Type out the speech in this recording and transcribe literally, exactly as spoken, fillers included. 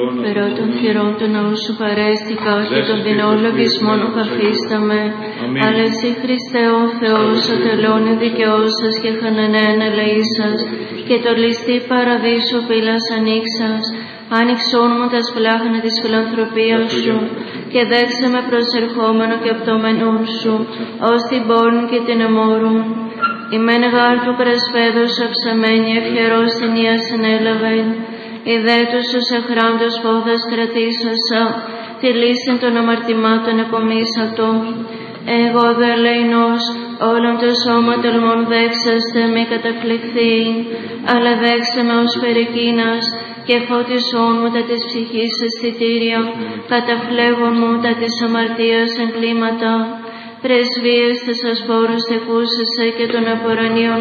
θυρών. Περό των θυρών του ναού σου παρέστηκα και των δεινών λογισμών καθίσταμε. Αλλά εσύ Χριστέ ο Θεός, ο τελών δικαιώσας και χανανέν ελεήσας και το ληστή παραδείσου πύλας ανοίξας. Άνοιξόν μου τα σπλάχνα της φιλανθρωπίας σου και δέξε με προσερχόμενο και πτωμένον σου ως την πόλη και την εμόρουν. Η μεν γάρ του πρεσπέδους αψαμένη ευχερός την ία συνέλαβεν. Η δε τους ως εχράντος πόδας κρατήσασα, τη λύση των αμαρτημάτων εκομίσατο. Εγώ δε ελεηνός, όλων το σώμα τελμών δέξαστε μη καταφλιχθήν, αλλά δέξε με ως περικίνας και φώτισόν μου τα της ψυχής αισθητήρια, καταφλέγον μου τα της αμαρτίας εγκλήματα. Πρεσβείες τες ασπόρους τεκούσεσαι και των απορανίων